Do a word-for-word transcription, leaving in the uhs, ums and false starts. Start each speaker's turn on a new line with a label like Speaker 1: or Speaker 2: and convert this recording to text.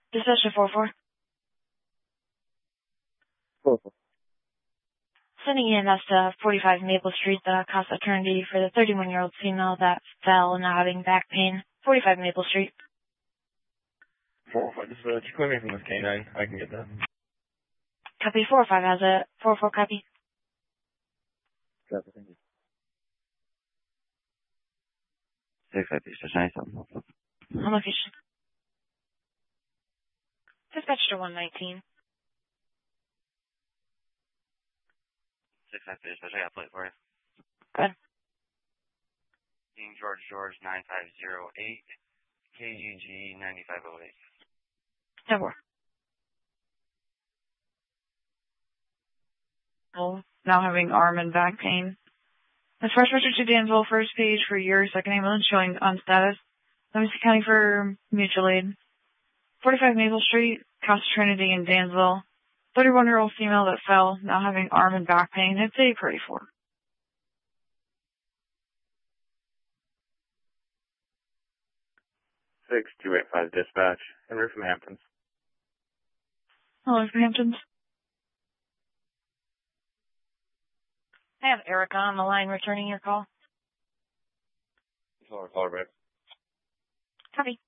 Speaker 1: Dispatch to four four.
Speaker 2: four four.
Speaker 1: Sending E M S to forty-five Maple Street, the Casa Eternity, for the thirty-one-year-old female that fell and now having back pain. forty-five Maple Street.
Speaker 2: four four. Just uh, call me from this K nine. I can get that.
Speaker 1: Copy. four five has it. four four copy.
Speaker 2: Copy, thank you.
Speaker 3: six five six ninety-seven.
Speaker 1: On location. Dispatch to one nineteen.
Speaker 3: six five six, I got a plate for you.
Speaker 1: Good.
Speaker 3: King George George nine five zero eight, K G G ninety-five oh eight.
Speaker 1: ten four.
Speaker 4: Now having arm and back pain. Dispatch Richard to Danville, first page for your second ambulance showing on status. Legacy County for mutual aid. forty-five Maple Street, Casa Trinity in Danville. thirty-one-year-old female that fell, now having arm and back pain. It's a pretty four.
Speaker 2: six two eight five dispatch. Henry from Hamptons.
Speaker 4: Hello, from Hamptons.
Speaker 1: I have Erica on the line returning your call.
Speaker 2: Call her back.
Speaker 1: Copy.